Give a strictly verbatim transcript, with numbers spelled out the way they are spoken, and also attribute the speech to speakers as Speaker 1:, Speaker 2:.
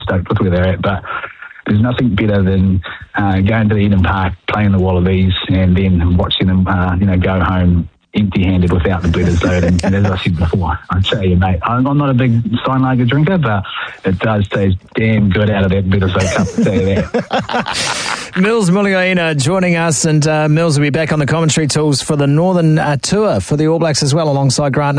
Speaker 1: stoked with where they're at. But there's nothing better than uh, going to Eden Park, playing the Wallabies, and then watching them, uh, you know, go home empty-handed without the Bledisloe. And, and as I said before, I tell you, mate, I'm not a big Steinlager drinker, but it does taste damn good out of that Bledisloe cup, I'll tell you that.
Speaker 2: Mills Muliaina joining us, and uh, Mills will be back on the commentary tools for the Northern uh, Tour for the All Blacks as well, alongside Grant